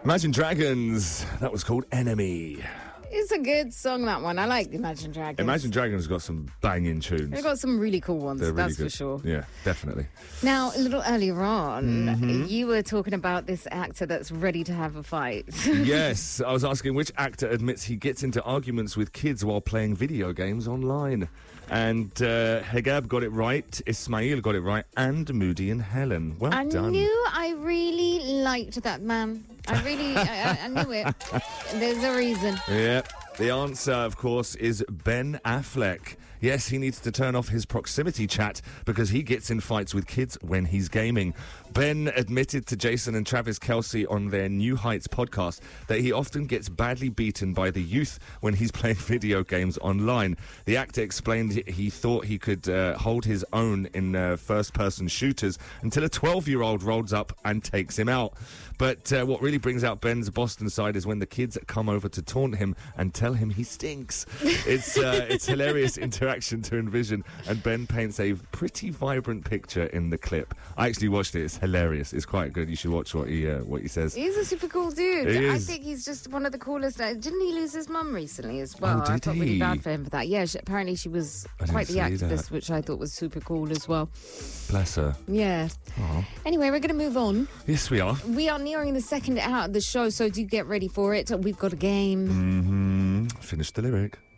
Imagine Dragons. That was called Enemy. It's a good song, that one. I like Imagine Dragons. Imagine Dragons got some banging tunes. They've got some really cool ones, They're really that's good. for sure. Yeah, definitely. Now, a little earlier on, you were talking about this actor that's ready to have a fight. Yes, I was asking which actor admits he gets into arguments with kids while playing video games online. And Hegab got it right, Ismail got it right, and Moody and Helen. Well I done. knew I really liked that man. I really, I knew it. There's a reason. Yeah. The answer, of course, is Ben Affleck. Yes, he needs to turn off his proximity chat because he gets in fights with kids when he's gaming. Ben admitted to Jason and Travis Kelce on their New Heights podcast that he often gets badly beaten by the youth when he's playing video games online. The actor explained he thought he could hold his own in first-person shooters until a 12-year-old rolls up and takes him out. But what really brings out Ben's Boston side is when the kids come over to taunt him and tell him he stinks. It's hilarious interaction to envision, and Ben paints a pretty vibrant picture in the clip. I actually watched it. It's hilarious. It's quite good. You should watch what he says. He's a super cool dude. He I is. think he's just one of the coolest. Didn't he lose his mum recently as well? Oh, did I felt he? really bad for him for that. Yeah, apparently she was I didn't quite the see activist, that. which I thought was super cool as well. Bless her. Yeah. Aw. Anyway, we're going to move on. Yes, we are. We are nearing the second hour of the show, so do get ready for it. We've got a game. Finish the lyric.